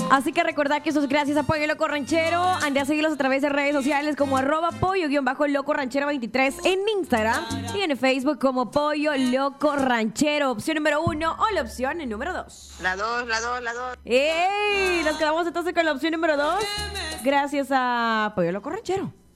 Así que recordad que eso es gracias a Pollo Loco Ranchero. Ande a seguirlos a través de redes sociales como @pollo-loco ranchero 23 en Instagram y en Facebook como Pollo Loco Ranchero. Opción número 1 o la opción número 2. La 2. ¡Ey! Nos quedamos entonces con la opción número 2. Gracias a Pollo Loco Ranchero.